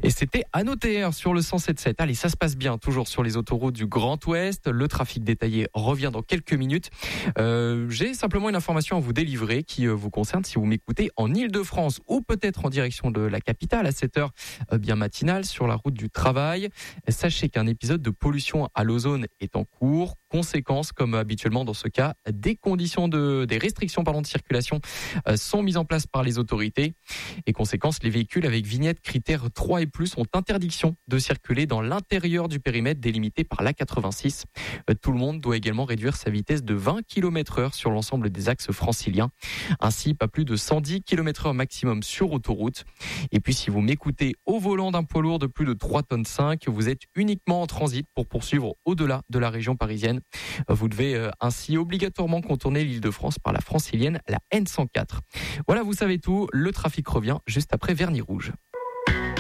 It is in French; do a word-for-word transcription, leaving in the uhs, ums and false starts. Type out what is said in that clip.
Et c'était à noter sur le cent sept sept. Allez, ça se passe bien, toujours sur les autoroutes du Grand Ouest. Le trafic détaillé revient dans quelques minutes. Euh, j'ai simplement une information à vous délivrer qui euh, vous concerne si vous m'écoutez en Ile-de-France ou peut-être en direction de la capitale à cette heure euh, bien matinale sur la route du travail. Sachez qu'un épisode de pollution à l'ozone est en cours. Conséquence, comme habituellement dans ce cas, des conditions de, des restrictions pardon, de circulation euh, sont mises en place par les autorités. Et conséquence, les véhicules avec vignette critère trois et plus ont interdiction de circuler dans l'intérieur du périmètre délimité par l'A quatre-vingt-six. Euh, tout le monde doit également réduire sa vitesse de vingt kilomètres heure sur l'ensemble des axes franciliens. Ainsi, pas plus de cent dix kilomètres heure maximum sur autoroute. Et puis, si vous m'écoutez au volant d'un poids lourd de plus de trois tonnes cinq, vous êtes uniquement en transit pour poursuivre au-delà de la région parisienne. Vous devez ainsi obligatoirement contourner l'Île-de-France par la francilienne, la N cent quatre. Voilà, vous savez tout. Le trafic revient juste après Vernis Rouge.